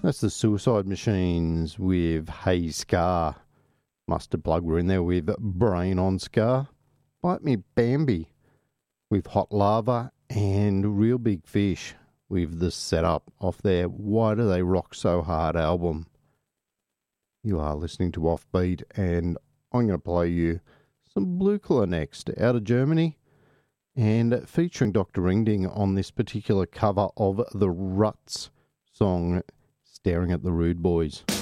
That's the Suicide Machines with Hey Scar. Mustard Plug were in there with Brain on Scar. Bite Me Bambi with Hot Lava, and Real Big Fish with The Setup off their Why Do They Rock So Hard album. You are listening to Offbeat, and I'm going to play you some Blue Colour next, out of Germany, and featuring Dr. Ringding on this particular cover of the Ruts song, Staring at the Rude Boys.